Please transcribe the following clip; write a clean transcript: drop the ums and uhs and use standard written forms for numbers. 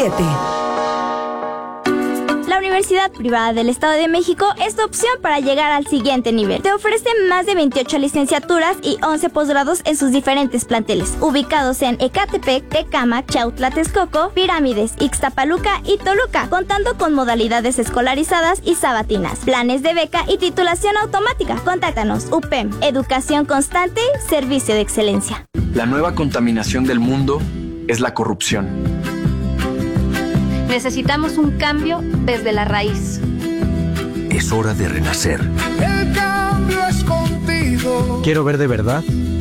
7. La Universidad Privada del Estado de México es tu opción para llegar al siguiente nivel. Te ofrece más de 28 licenciaturas y 11 posgrados en sus diferentes planteles, ubicados en Ecatepec, Tecámac, Chautla, Texcoco, Pirámides, Ixtapaluca y Toluca, contando con modalidades escolarizadas y sabatinas, planes de beca y titulación automática. Contáctanos. UPEM, educación constante, servicio de excelencia. La nueva contaminación del mundo es la corrupción. Necesitamos un cambio desde la raíz. Es hora de renacer. El cambio es contigo. Quiero ver de verdad